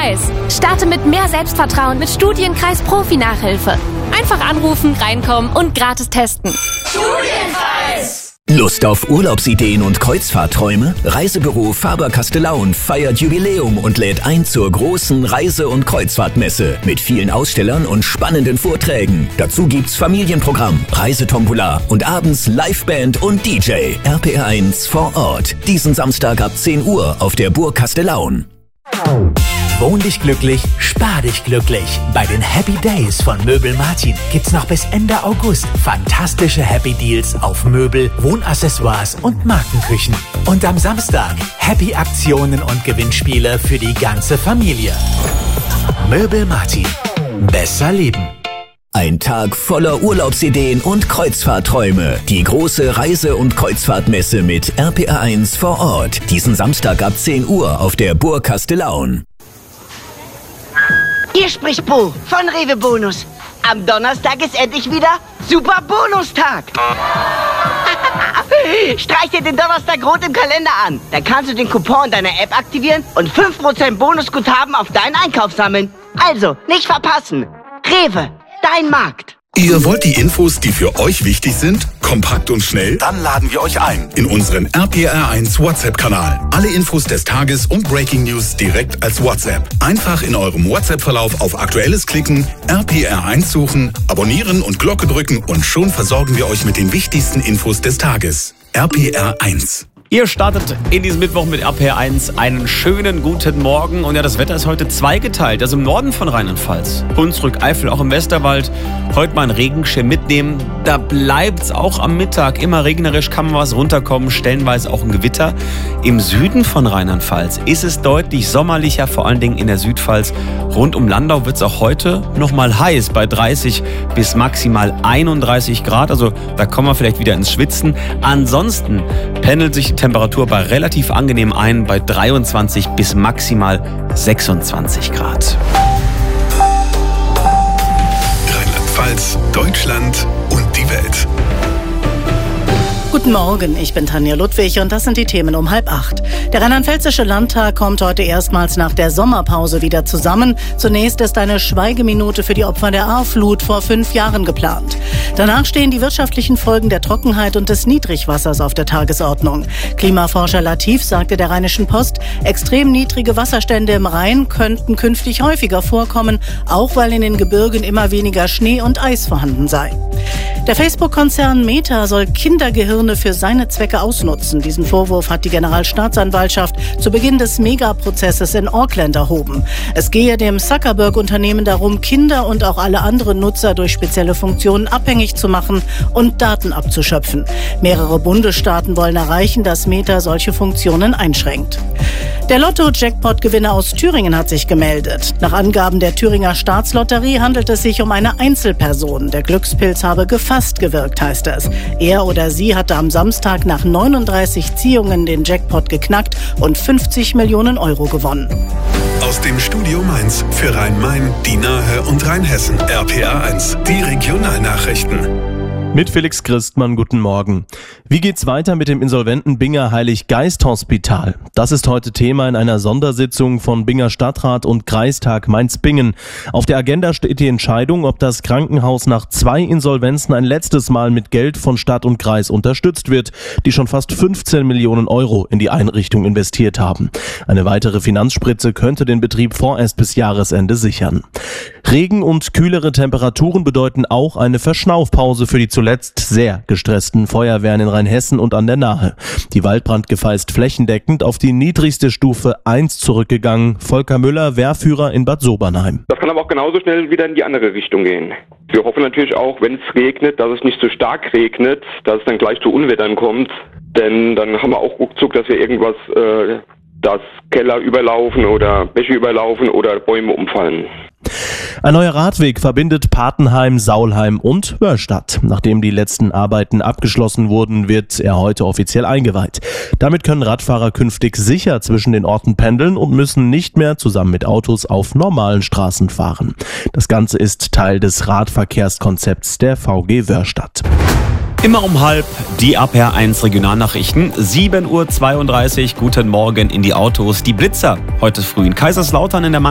Studienpreis. Starte mit mehr Selbstvertrauen mit Studienkreis Profi-Nachhilfe. Einfach anrufen, reinkommen und gratis testen. Studienpreis! Lust auf Urlaubsideen und Kreuzfahrtträume? Reisebüro Faber-Castellaun feiert Jubiläum und lädt ein zur großen Reise- und Kreuzfahrtmesse mit vielen Ausstellern und spannenden Vorträgen. Dazu gibt's Familienprogramm, Reisetombola und abends Liveband und DJ. RPR1 vor Ort. Diesen Samstag ab 10 Uhr auf der Burg Castellaun. Wohn dich glücklich, spar dich glücklich. Bei den Happy Days von Möbel Martin gibt's noch bis Ende August fantastische Happy Deals auf Möbel, Wohnaccessoires und Markenküchen. Und am Samstag Happy Aktionen und Gewinnspiele für die ganze Familie. Möbel Martin. Besser leben. Ein Tag voller Urlaubsideen und Kreuzfahrtträume. Die große Reise- und Kreuzfahrtmesse mit RPR1 vor Ort. Diesen Samstag ab 10 Uhr auf der Burg Castellaun. Hier spricht Bo von Rewe Bonus. Am Donnerstag ist endlich wieder Super Bonustag. Streich dir den Donnerstag rot im Kalender an. Da kannst du den Coupon deiner App aktivieren und 5% Bonusguthaben auf deinen Einkauf sammeln. Also, nicht verpassen. Rewe, dein Markt. Ihr wollt die Infos, die für euch wichtig sind, kompakt und schnell? Dann laden wir euch ein in unseren RPR1 WhatsApp-Kanal. Alle Infos des Tages und Breaking News direkt als WhatsApp. Einfach in eurem WhatsApp-Verlauf auf Aktuelles klicken, RPR1 suchen, abonnieren und Glocke drücken und schon versorgen wir euch mit den wichtigsten Infos des Tages. RPR1. Ihr startet in diesem Mittwoch mit RPR1 einen schönen guten Morgen. Und ja, das Wetter ist heute zweigeteilt. Also im Norden von Rheinland-Pfalz, Hunsrück, Eifel, auch im Westerwald. Heute mal einen Regenschirm mitnehmen. Da bleibt's auch am Mittag immer regnerisch, kann mal was runterkommen, stellenweise auch ein Gewitter. Im Süden von Rheinland-Pfalz ist es deutlich sommerlicher, vor allen Dingen in der Südpfalz. Rund um Landau wird's auch heute noch mal heiß, bei 30 bis maximal 31 Grad. Also da kommen wir vielleicht wieder ins Schwitzen. Ansonsten pendelt sich die Temperatur bei relativ angenehm ein, bei 23 bis maximal 26 Grad. Rheinland-Pfalz, Deutschland und die Welt. Guten Morgen, ich bin Tanja Ludwig und das sind die Themen um 7:30. Der Rheinland-Pfälzische Landtag kommt heute erstmals nach der Sommerpause wieder zusammen. Zunächst ist eine Schweigeminute für die Opfer der Ahrflut vor 5 Jahren geplant. Danach stehen die wirtschaftlichen Folgen der Trockenheit und des Niedrigwassers auf der Tagesordnung. Klimaforscher Latif sagte der Rheinischen Post, extrem niedrige Wasserstände im Rhein könnten künftig häufiger vorkommen, auch weil in den Gebirgen immer weniger Schnee und Eis vorhanden sei. Der Facebook-Konzern Meta soll Kindergehirne für seine Zwecke ausnutzen. Diesen Vorwurf hat die Generalstaatsanwaltschaft zu Beginn des Megaprozesses in Auckland erhoben. Es gehe dem Zuckerberg-Unternehmen darum, Kinder und auch alle anderen Nutzer durch spezielle Funktionen abhängig zu machen und Daten abzuschöpfen. Mehrere Bundesstaaten wollen erreichen, dass Meta solche Funktionen einschränkt. Der Lotto-Jackpot-Gewinner aus Thüringen hat sich gemeldet. Nach Angaben der Thüringer Staatslotterie handelt es sich um eine Einzelperson. Der Glückspilz habe gefasst gewirkt, heißt es. Er oder sie hatte am Samstag nach 39 Ziehungen den Jackpot geknackt und 50 Millionen Euro gewonnen. Aus dem Studio Mainz für Rhein-Main, die Nahe und Rheinhessen. RPR1, die Regionalnachrichten. Mit Felix Christmann, guten Morgen. Wie geht's weiter mit dem insolventen Binger Heilig-Geist-Hospital? Das ist heute Thema in einer Sondersitzung von Binger Stadtrat und Kreistag Mainz-Bingen. Auf der Agenda steht die Entscheidung, ob das Krankenhaus nach 2 Insolvenzen ein letztes Mal mit Geld von Stadt und Kreis unterstützt wird, die schon fast 15 Millionen Euro in die Einrichtung investiert haben. Eine weitere Finanzspritze könnte den Betrieb vorerst bis Jahresende sichern. Regen und kühlere Temperaturen bedeuten auch eine Verschnaufpause für die zuletzt sehr gestressten Feuerwehren in Rheinhessen und an der Nahe. Die Waldbrandgefahr ist flächendeckend auf die niedrigste Stufe 1 zurückgegangen. Volker Müller, Wehrführer in Bad Sobernheim. Das kann aber auch genauso schnell wieder in die andere Richtung gehen. Wir hoffen natürlich auch, wenn es regnet, dass es nicht so stark regnet, dass es dann gleich zu Unwettern kommt. Denn dann haben wir auch ruckzuck, dass wir irgendwas, dass Keller überlaufen oder Bäche überlaufen oder Bäume umfallen. Ein neuer Radweg verbindet Patenheim, Saulheim und Wörrstadt. Nachdem die letzten Arbeiten abgeschlossen wurden, wird er heute offiziell eingeweiht. Damit können Radfahrer künftig sicher zwischen den Orten pendeln und müssen nicht mehr zusammen mit Autos auf normalen Straßen fahren. Das Ganze ist Teil des Radverkehrskonzepts der VG Wörrstadt. Immer um 12:30 die RPR1 Regionalnachrichten. 7:32 Uhr. Guten Morgen in die Autos. Die Blitzer heute früh in Kaiserslautern in der